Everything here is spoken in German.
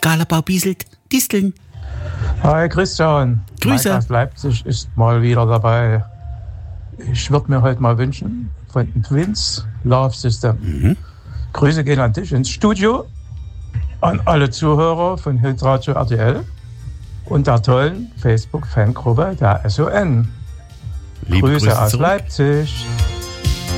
Galabau bieselt Disteln. Hi Christian. Grüße. Mike aus Leipzig ist mal wieder dabei. Ich würde mir heute mal wünschen von den Twins Love System. Grüße gehen an dich ins Studio, an alle Zuhörer von Hitradio RTL und der tollen Facebook-Fangruppe der SON. Liebe Grüße aus zurück. Leipzig.